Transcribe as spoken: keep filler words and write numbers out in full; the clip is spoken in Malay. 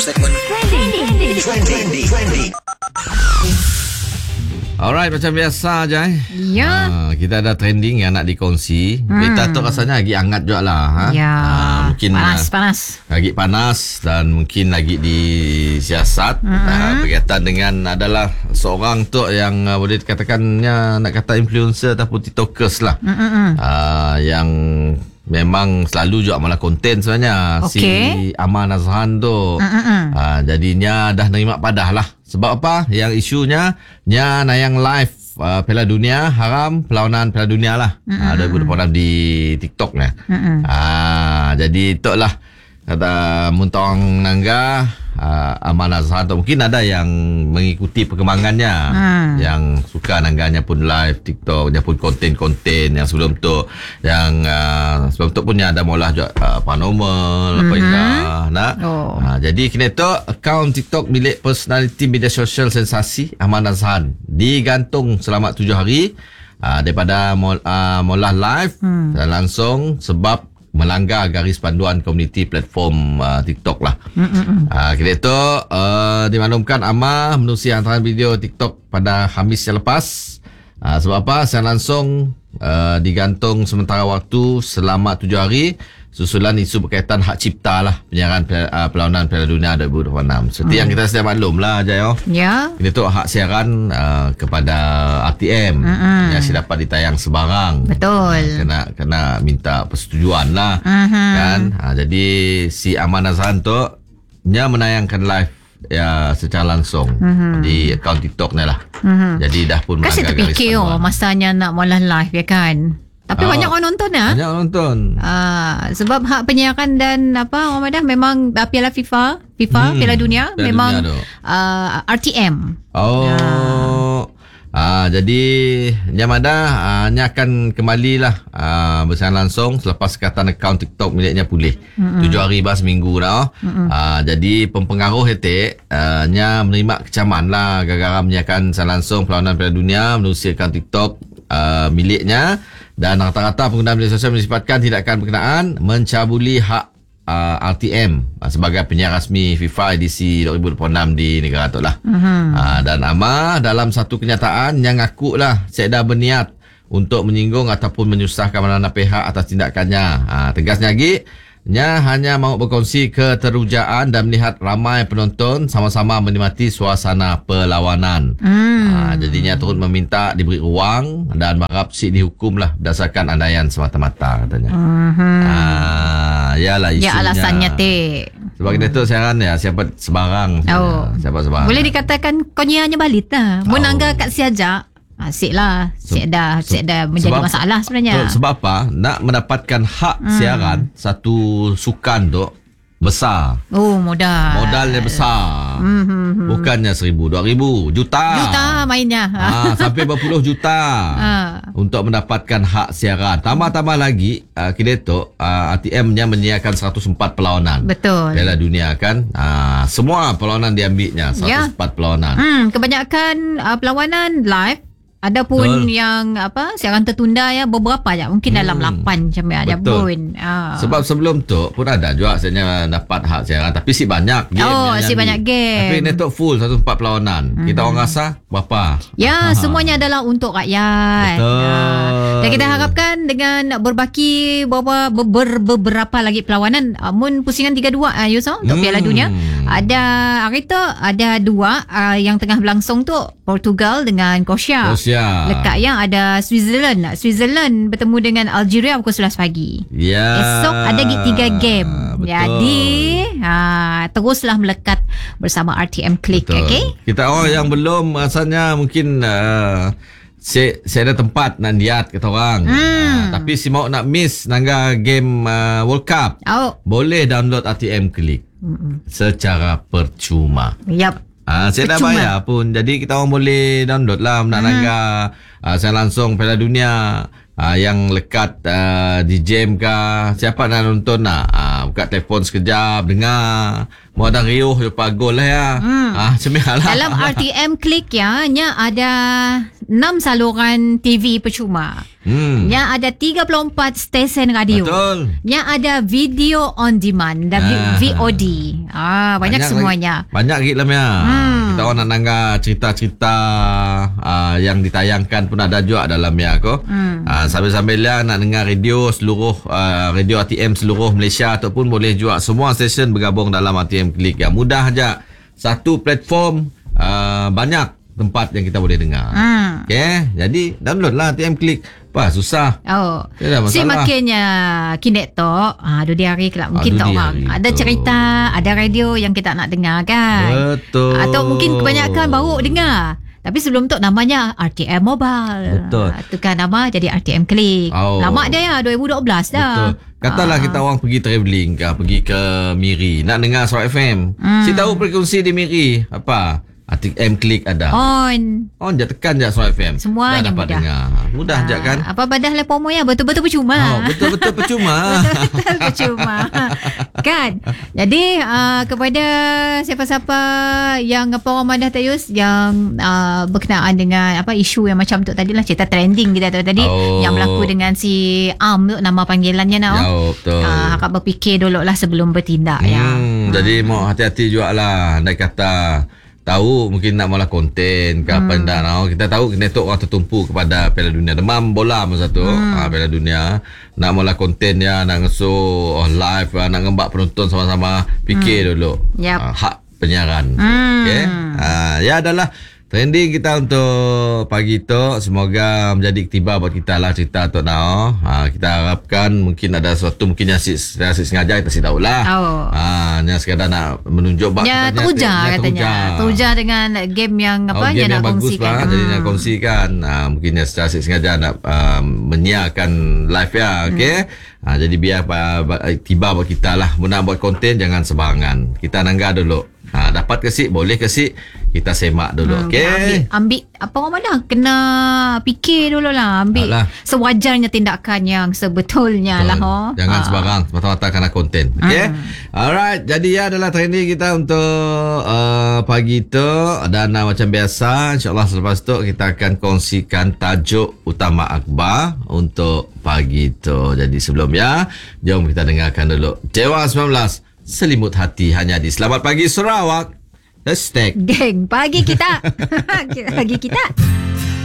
segmen Trending. Trending. Trending. Alright, macam biasa je eh. Ya. Uh, kita ada trending yang nak dikongsi. Hmm. Berita tu rasanya lagi hangat juga lah. Ha? Ya. Uh, mungkin panas, uh, panas. Lagi panas dan mungkin lagi disiasat. Hmm. Uh, berkaitan dengan adalah seorang tu yang uh, boleh dikatakannya nak kata influencer ataupun tiktokers lah. Hmm. Uh, yang memang selalu juga malah konten sebenarnya. Okay. Si Amar Nazhan tu. Hmm. Uh, jadinya dah nerima padah lah. Sebab apa? Yang isunya nya nayang live uh, Piala Dunia haram perlawanan Piala Dunia lah. Mm-hmm. Uh, dua ribu dua puluh enam di TikTok ni. Mm-hmm. Uh, jadi itulah kata muntong nangga uh, Amar Nazhan tu mungkin ada yang mengikuti perkembangannya. Mm. Yang suka nangganya pun live TikTok, dia pun konten-konten yang sebelum tu yang uh, sebelum tu punya ada mula juga uh, paranormal mm-hmm. apa indah nak. Oh. Uh, jadi kini tu akaun TikTok milik personaliti media sosial sensasi Amar Nazhan digantung selama tujuh hari uh, daripada mul, uh, mula live mm. dan langsung sebab melanggar garis panduan komuniti platform uh, TikTok lah. Uh, kira itu uh, dimaklumkan Amar menerusi hantaran video TikTok pada Khamis yang lepas. Uh, sebab apa? Secara langsung uh, digantung sementara waktu selama tujuh hari susulan isu berkaitan hak cipta lah penyiaran uh, perlawanan Piala Dunia dua ribu dua puluh enam. Seperti hmm. yang kita sedia maklum lah Jayo. Ya. Ini tu hak siaran uh, kepada R T M mm-hmm. yang si dapat ditayang sebarang. Betul. Uh, kena kena minta persetujuan lah. Mm-hmm. Kan? Uh, jadi si Amar Nazhan tu nya menayangkan live ya secara langsung mm-hmm. di akaun TikTok ni lah. Mm-hmm. Jadi dah pun melanggar garis panduan. Kan saya terfikir oh, masanya nak mula live ya kan. Tapi oh, banyak orang nonton ya. Banyak orang nonton. Ah, sebab hak penyiaran dan apa orang dah memang uh, Piala FIFA, FIFA hmm, Piala Dunia Piala memang Dunia uh, R T M. Oh. Ah, ah jadi Yamada ah, nya akan kembalilah ah, bersama langsung selepas sekatan akaun TikTok miliknya pulih. Mm-hmm. Tujuh hari bah seminggu dah. Mm-hmm. Ah, jadi pempengaruh hetek ah, nya menerima kecaman lah gara-gara menyiarkan secara langsung perlawanan Piala Dunia menerusi akaun TikTok ah, miliknya. Dan rata-rata pengguna media sosial menisifatkan tindakan berkenaan mencabuli hak uh, R T M uh, sebagai penyiar rasmi FIFA edisi dua ribu dua puluh enam di negara tu lah. Uh-huh. Uh, dan Amar dalam satu kenyataan yang ngaku lah saya dah berniat untuk menyinggung ataupun menyusahkan mana-mana pihak atas tindakannya. Uh, tegasnya lagi, nya hanya mahu berkongsi keterujaan dan melihat ramai penonton sama-sama menikmati suasana perlawanan. Hmm. Ha, jadinya turut meminta diberi ruang dan berharap si dihukumlah berdasarkan andaian semata-mata katanya. Uh-huh. Ha, yalah isunya. Ya alasannya te. Sebab kita tu siaran ya siapa sebarang. Oh. Siapa sebarang. Boleh dikatakan konyianya balit lah. Menangga kat siajak. Asyik lah. Asyik dah, asyik dah menjadi sebab, masalah sebenarnya. Sebab apa? Nak mendapatkan hak hmm. siaran satu sukan tu besar. Oh, modal. Modalnya besar. Hmm, hmm, hmm. Bukannya seribu, dua ribu, juta. Juta mainnya. Ha, sampai berpuluh juta ha. Untuk mendapatkan hak siaran. Tambah-tambah lagi, uh, kira tu uh, R T M-nya menyiarkan seratus empat perlawanan. Betul. Piala Dunia kan. Uh, semua perlawanan diambilnya, seratus empat ya. Perlawanan. Hmm, kebanyakan uh, perlawanan live. Ada pun betul. Yang apa siaran tertunda ya beberapa je mungkin hmm. dalam lapan macam ada pun. Ah. Sebab sebelum tu pun ada juga sebenarnya dapat hak siaran tapi si banyak game. Oh, si banyak game. Tapi network full seratus empat perlawanan. Hmm. Kita orang rasa berapa? Ya, Aha. semuanya adalah untuk rakyat. Betul. Ah. Dan kita harapkan dengan berbaki beberapa ber, beberapa lagi perlawanan amun pusingan tiga dua ah Yusof untuk hmm. Piala Dunia. Ada hari tu ada dua uh, yang tengah berlangsung tu Portugal dengan Croatia. Croatia. Lekat yang ada Switzerland. Switzerland bertemu dengan Algeria pukul sebelas pagi. Ya. Esok ada tiga game. Betul. Jadi ha, teruslah melekat bersama R T M Click. Okay? Kita orang yang belum rasanya mungkin uh, saya, saya ada tempat nak lihat kata orang. Hmm. Uh, tapi si mau nak miss nangga game uh, World Cup. Oh. Boleh download R T M Click. Mm-mm. Secara percuma. Yap. Ah, saya percuma. Dah bayar pun. Jadi kita orang boleh download lah nak hmm. nangga uh, saya langsung Piala Dunia uh, yang lekat uh, di jam ke, siapa nak nonton nak uh, buka telefon sekejap, dengar. Mau ada riuh lepas gol lah ya. Hmm. Ah, cemilah. Dalam R T M Click ya, nya ada enam saluran T V percuma. Hmm. Nya ada tiga puluh empat stesen radio. Betul. Nya ada video on demand, Ah. V O D. Ah, banyak, banyak semuanya. Lagi, banyak gila ya. Hmm. Kita orang nak nangga cerita-cerita uh, yang ditayangkan pun ada juga dalam ya ko. Hmm. Uh, sambil-sambil lah nak dengar radio seluruh uh, radio R T M seluruh Malaysia ataupun boleh juga semua stesen bergabung dalam R T M Click ya. Mudah aja. Satu platform uh, banyak tempat yang kita boleh dengar. Hmm. Okay, jadi download lah R T M Click. Wah, susah. Oh. Tidak ada si masalah. makinnya kinek tu, ah dua hari kelak mungkin Ah, tak dua orang. hari Ada tu. cerita, ada radio yang kita nak dengar kan. Betul. Atau mungkin kebanyakan baru dengar. Tapi sebelum tu namanya R T M Mobile. Betul. Ah, tukar nama jadi R T M Click. Oh. Lama dah ya, dua ribu dua belas dah. Betul. Katalah Ah. kita orang pergi travelling ke, pergi ke Miri, nak dengar Suara F M. Hmm. Si tahu frekuensi di Miri apa? R T M Click ada. On. On je, tekan je Suara F M. Semuanya dah dapat mudah. dengar. Mudah je kan? Ah, apa badah lepomo ya, betul-betul percuma. Oh, betul-betul percuma. Betul percuma. Kan? Jadi uh, kepada siapa-siapa yang apa orang madah Tayus yang uh, berkenaan dengan apa isu yang macam tu tadilah, cerita trending kita tu tadi Oh. yang berlaku dengan si Am tu, nama panggilannya nak. Ya, betul. Uh, akak berfikir dulu lah sebelum bertindak ya. Hmm, jadi mau hati-hati jugalah. Andai kata tahu mungkin nak malah konten ke apa Hmm. dah no. Kita tahu network orang tertumpu kepada Piala Dunia. Demam bola masa tu, hmm. ha, Piala Dunia. Nak malah konten ya, nak ngesu oh, live, ah, nak ngembak penonton sama-sama. Fikir hmm. dulu. Yep. Ha, hak penyiaran. Hmm. Okey. Ha, ya adalah trending kita untuk pagi tu. Semoga menjadi iktibar buat kita lah cerita tu now. Ha, kita harapkan mungkin ada sesuatu mungkin yang asyik, asyik sengaja kita si tahu lah. Oh. Ha, yang sekadar nak menunjuk bak Ya, katanya, teruja ya, katanya. Teruja dengan game yang apa Oh, yang game nak yang bagus kongsikan. lah. Jadi nak kongsikan. Ha, mungkin yang secara asyik sengaja nak uh, menyiarkan live ya. Okay. Hmm. Ha, jadi biar uh, iktibar buat kita lah. Nak buat konten jangan sembarangan. Kita nangga dulu. Ha, dapat kesik, boleh kesik, kita semak dulu. Hmm, Okey. Ambil, ambil apa orang mana kena fikir dulu lah, ambil Alah. sewajarnya tindakan yang sebetulnya lah. Oh. Jangan Ah. sembarang semata-mata kerana konten. Okey. Hmm. Alright, jadi ya adalah training kita untuk uh, pagi tu dan uh, macam biasa insya-Allah selepas tu kita akan kongsikan tajuk utama akhbar untuk pagi tu. Jadi sebelumnya jom kita dengarkan dulu Dewa sembilan belas Selimut Hati hanya di Selamat Pagi Sarawak. Hashtag Geng, pagi kita. Pagi kita.